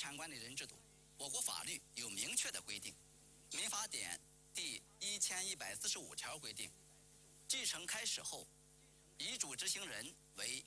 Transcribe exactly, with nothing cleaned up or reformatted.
产管理人制度，我国法律有明确的规定。民法典第一千一百四十五条规定，继承开始后，遗嘱执行人为